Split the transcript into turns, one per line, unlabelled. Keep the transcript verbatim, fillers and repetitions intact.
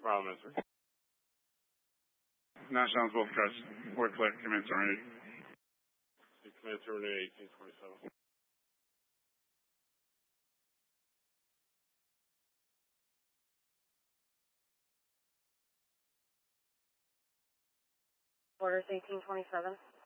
Problem answer.
National Both Cars, Word Clerk, Command Terminated.
Command Terminated eighteen twenty-seven.
Orders eighteen twenty-seven.